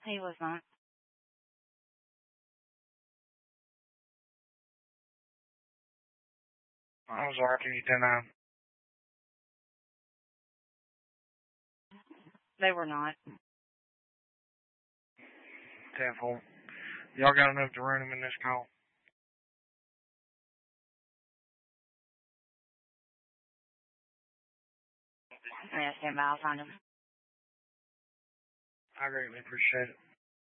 He was not. I was asking you, didn't I? They were not. 10-4. Y'all got enough to run him in this call? Yeah, stand by. I'll find him. I greatly appreciate it.